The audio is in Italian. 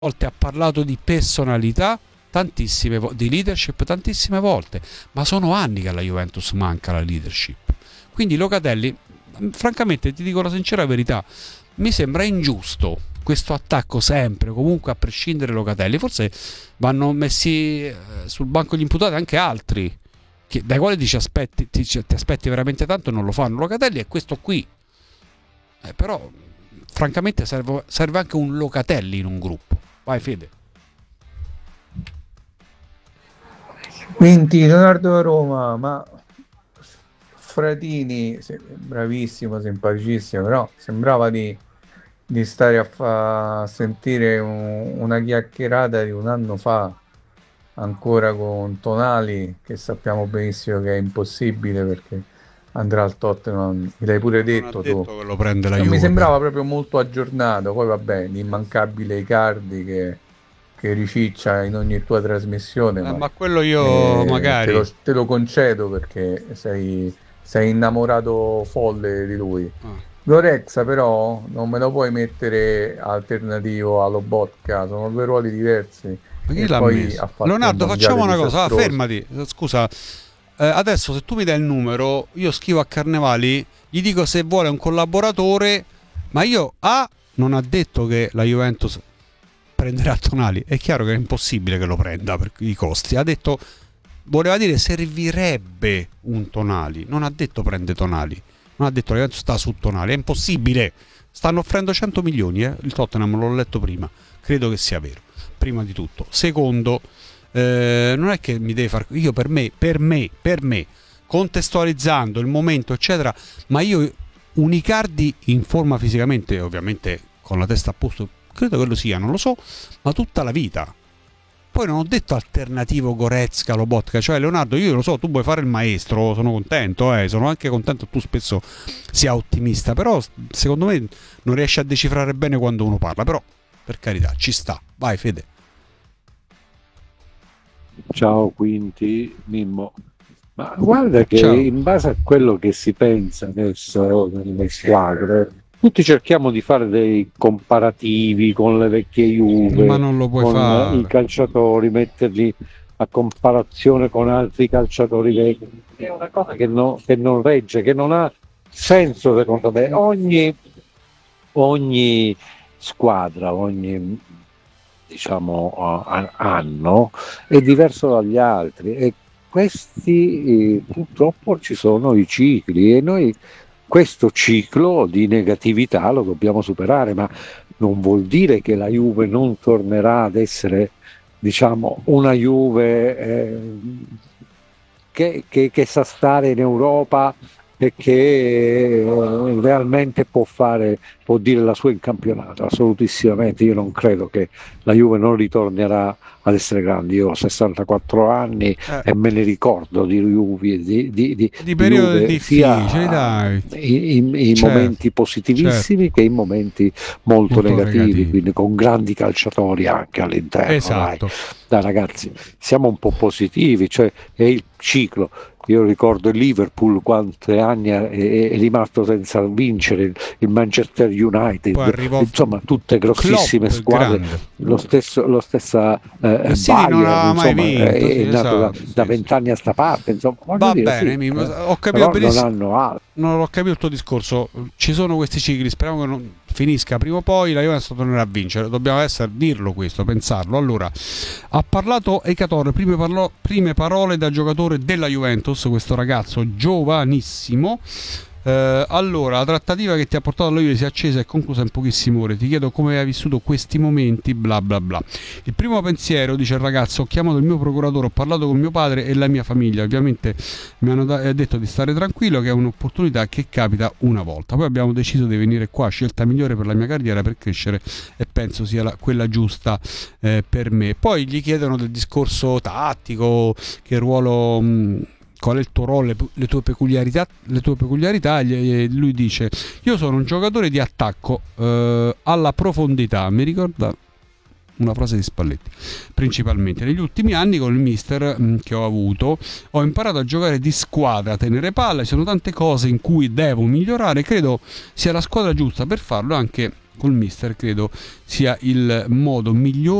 volte ha parlato di personalità, di leadership tantissime volte, ma sono anni che alla Juventus manca la leadership. Quindi Locatelli, francamente ti dico la sincera verità, mi sembra ingiusto questo attacco sempre, comunque a prescindere Locatelli. Forse vanno messi sul banco gli imputati anche altri, dai quali ti aspetti veramente tanto e non lo fanno. Locatelli è questo qui. Però francamente serve anche un Locatelli in un gruppo. Vai Fede. Quindi Leonardo da Roma, ma Fratini, bravissimo, simpaticissimo, però sembrava di stare a sentire una chiacchierata di un anno fa, ancora con Tonali, che sappiamo benissimo che è impossibile perché andrà al Tottenham, mi l'hai pure Non ha detto tu. detto che lo prende la Non mi Juve, sembrava proprio molto aggiornato, poi vabbè, l'immancabile Icardi che riciccia in ogni tua trasmissione, ma ma quello io te magari. lo concedo perché sei innamorato folle di lui. Ah. Goretzka però non me lo puoi mettere alternativo allo Botka, sono due ruoli diversi Ma chi e l'ha poi messo? ha fatto un Leonardo, facciamo mondiale una cosa. disastroso. Fermati. Scusa. Adesso se tu mi dai il numero, io scrivo a Carnevali, gli dico se vuole un collaboratore, ma io non ha detto che la Juventus prenderà Tonali. È chiaro che è impossibile che lo prenda per i costi. Ha detto, voleva dire servirebbe un Tonali. Non ha detto prende Tonali. Non ha detto la Juventus sta su Tonali. È impossibile. Stanno offrendo 100 milioni. Il Tottenham l'ho letto prima. Credo che sia vero. Prima di tutto. Secondo, non è che mi deve far. Io per me, contestualizzando il momento, eccetera, ma io un Icardi in forma fisicamente, ovviamente con la testa a posto, credo che lo sia, non lo so, ma tutta la vita. Poi non ho detto alternativo Goretzka, Lobotka, cioè Leonardo, io lo so, tu vuoi fare il maestro, sono contento, sono anche contento che tu spesso sia ottimista, però secondo me non riesci a decifrare bene quando uno parla, però per carità, ci sta. Vai Fede. Ciao Quinti, Mimmo. Ma guarda che Ciao. in base a quello che si pensa adesso nelle squadre, tutti cerchiamo di fare dei comparativi con le vecchie Ma Juve, non lo puoi con i fare. calciatori, metterli a comparazione con altri calciatori vecchi. È una cosa che non regge, che non ha senso secondo me. Ogni squadra, ogni diciamo anno è diverso dagli altri e questi purtroppo ci sono i cicli e noi questo ciclo di negatività lo dobbiamo superare, ma non vuol dire che la Juve non tornerà ad essere diciamo una Juve che sa stare in Europa e che realmente può dire la sua in campionato, assolutissimamente. Io non credo che la Juve non ritornerà ad essere grandi. Io ho 64 anni e me ne ricordo di Juve, Di di periodi Juve difficili, sia dai. in Certo, momenti certo, positivissimi che in momenti molto molto negativi, negativi. quindi con grandi calciatori anche all'interno. Esatto. Dai ragazzi, siamo un po' positivi, cioè è il ciclo. Io ricordo il Liverpool quanti anni è rimasto senza vincere, il Manchester Poi United, arrivò insomma tutte grossissime Klopp, il squadre, grande. lo stessa Il City non Bayern, aveva mai insomma vinto, sì, è nato esatto, da sì, sì. 20 anni a sta parte, insomma voglio Va dire bene, sì, Mimmo, ho capito però non benissimo. hanno altro. Non ho capito il tuo discorso. Ci sono questi cicli, speriamo che non finisca prima o poi. La Juventus tornerà a vincere. Dobbiamo dirlo questo, pensarlo. Allora, ha parlato Ecatore, prime parole da giocatore della Juventus, questo ragazzo giovanissimo. Allora, la trattativa che ti ha portato alla Juve si è accesa e conclusa in pochissime ore. Ti chiedo come hai vissuto questi momenti, bla bla bla. Il primo pensiero, dice il ragazzo, ho chiamato il mio procuratore, ho parlato con mio padre e la mia famiglia. Ovviamente mi hanno detto di stare tranquillo, che è un'opportunità che capita una volta. Poi abbiamo deciso di venire qua, scelta migliore per la mia carriera, per crescere, e penso sia quella giusta per me. Poi gli chiedono del discorso tattico, che ruolo... qual è il tuo ruolo, le tue peculiarità, lui dice io sono un giocatore di attacco alla profondità, mi ricorda una frase di Spalletti. Principalmente negli ultimi anni con il mister che ho avuto ho imparato a giocare di squadra, a tenere palla, ci sono tante cose in cui devo migliorare, credo sia la squadra giusta per farlo, anche col mister credo sia il modo migliore